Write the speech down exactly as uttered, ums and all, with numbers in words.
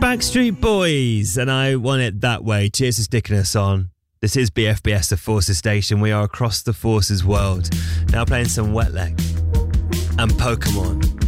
Backstreet Boys, and I Want It That Way. Cheers for sticking us on. This is B F B S, the Forces Station. We are across the Forces world. Now playing some Wet Leg and Pokemon.